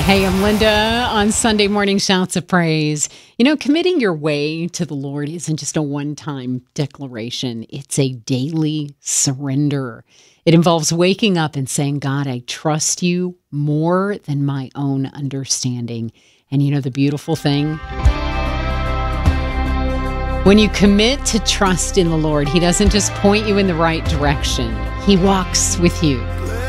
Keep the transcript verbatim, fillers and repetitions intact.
Hey, I'm Linda on Sunday Morning Shouts of Praise. You know, committing your way to the Lord isn't just a one time declaration, it's a daily surrender. It involves waking up and saying, God, I trust you more than my own understanding. And you know, the beautiful thing? When you commit to trust in the Lord, He doesn't just point you in the right direction, He walks with you.